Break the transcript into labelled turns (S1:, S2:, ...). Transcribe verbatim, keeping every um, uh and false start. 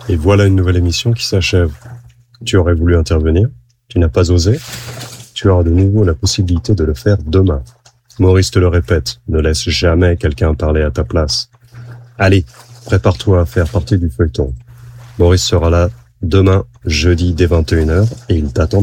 S1: Et voilà une nouvelle émission qui s'achève. Tu aurais voulu intervenir, tu n'as pas osé, tu auras de nouveau la possibilité de le faire demain. Maurice te le répète, ne laisse jamais quelqu'un parler à ta place. Allez, prépare-toi à faire partie du feuilleton. Maurice sera là demain, jeudi dès vingt et une heures, et il t'attend.